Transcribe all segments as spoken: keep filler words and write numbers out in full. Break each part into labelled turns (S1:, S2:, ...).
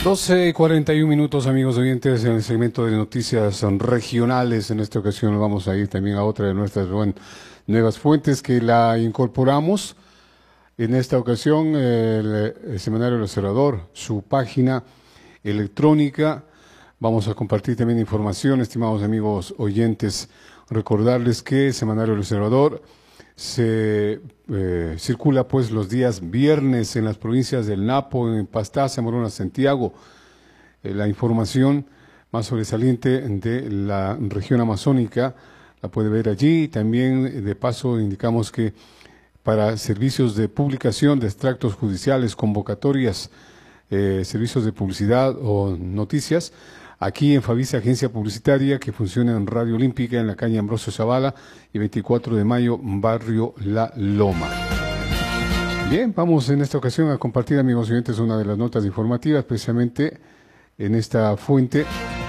S1: doce y cuarenta y un minutos, amigos oyentes, en el segmento de noticias regionales. En esta ocasión vamos a ir también a otra de nuestras bueno, nuevas fuentes que la incorporamos. En esta ocasión, el, el Semanario El Observador, su página electrónica. Vamos a compartir también información, estimados amigos oyentes. Recordarles que el Semanario El Observador se eh, circula pues los días viernes en las provincias del Napo, en Pastaza, Morona, Santiago. Eh, la información más sobresaliente de la región amazónica la puede ver allí. También de paso indicamos que para servicios de publicación de extractos judiciales, convocatorias, eh, servicios de publicidad o noticias, aquí en Favisa, agencia publicitaria que funciona en Radio Olímpica, en la calle Ambrosio Zavala y veinticuatro de mayo, barrio La Loma. Bien, vamos en esta ocasión a compartir, amigos oyentes, una de las notas informativas, precisamente en esta fuente,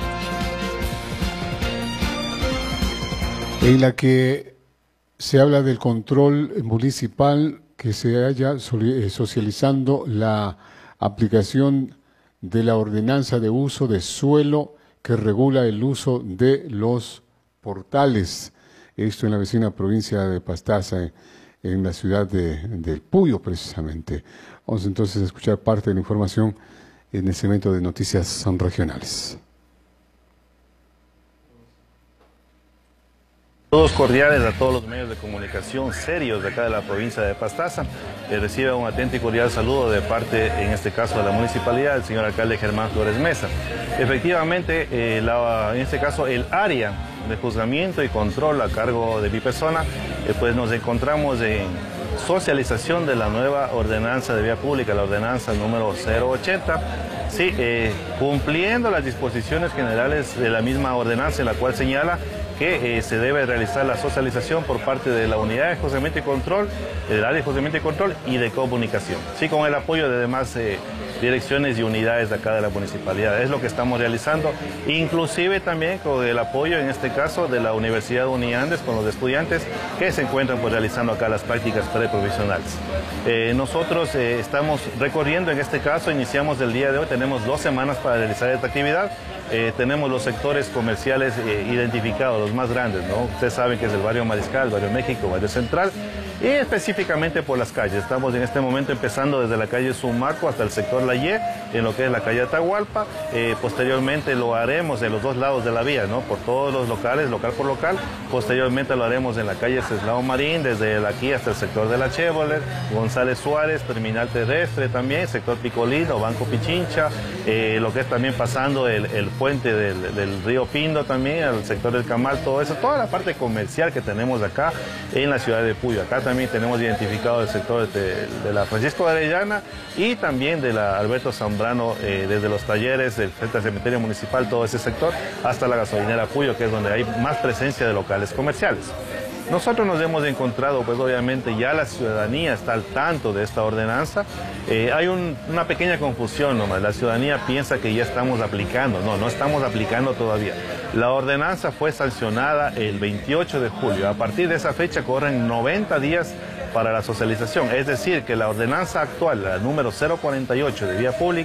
S1: en la que se habla del control municipal que se haya socializando la aplicación de la ordenanza de uso de suelo que regula el uso de los portales. Esto en la vecina provincia de Pastaza, en la ciudad de, del Puyo, precisamente. Vamos entonces a escuchar parte de la información en el segmento de noticias regionales.
S2: Todos cordiales a todos los medios de comunicación serios de acá de la provincia de Pastaza. Eh, recibe un atento y cordial saludo de parte, en este caso, de la municipalidad, del señor alcalde Germán Flores Mesa. Efectivamente, eh, la, en este caso, el área de juzgamiento y control a cargo de mi persona, eh, pues nos encontramos en socialización de la nueva ordenanza de vía pública, la ordenanza número cero ochenta. Sí, eh, cumpliendo las disposiciones generales de la misma ordenanza, en la cual señala que eh, se debe realizar la socialización por parte de la unidad de juzgamiento y control, del área de juzgamiento y control y de comunicación, sí, con el apoyo de demás eh, direcciones y unidades de acá de la municipalidad. Es lo que estamos realizando, inclusive también con el apoyo, en este caso, de la Universidad Uniandes, con los estudiantes que se encuentran pues, realizando acá las prácticas preprofesionales. Eh, nosotros eh, estamos recorriendo, en este caso, iniciamos el día de hoy, tenemos dos semanas para realizar esta actividad. Eh, tenemos los sectores comerciales eh, identificados, los más grandes, ¿no? Ustedes saben que es el barrio Mariscal, barrio México, barrio Central, y específicamente por las calles. Estamos en este momento empezando desde la calle Sumaco hasta el sector La Ye, en lo que es la calle Atahualpa. Eh, posteriormente lo haremos en los dos lados de la vía, ¿no? Por todos los locales, local por local. Posteriormente lo haremos en la calle Ceslao Marín, desde aquí hasta el sector de la Chevrolet, González Suárez, terminal terrestre también, sector Picolino, Banco Pichincha, eh, lo que es también pasando el, el puente del, del río Pindo también, al sector del Camal, todo eso, toda la parte comercial que tenemos acá en la ciudad de Puyo. Acá también tenemos identificado el sector de, de la Francisco de Arellana y también de la Alberto Zambrano, eh, desde los talleres, del frente al cementerio municipal, todo ese sector, hasta la gasolinera Puyo, que es donde hay más presencia de locales comerciales. Nosotros nos hemos encontrado, pues obviamente ya la ciudadanía está al tanto de esta ordenanza. Eh, hay un, una pequeña confusión nomás, la ciudadanía piensa que ya estamos aplicando, no, no estamos aplicando todavía. La ordenanza fue sancionada el veintiocho de julio, a partir de esa fecha corren noventa días para la socialización, es decir, que la ordenanza actual, la número cero cuarenta y ocho de vía pública,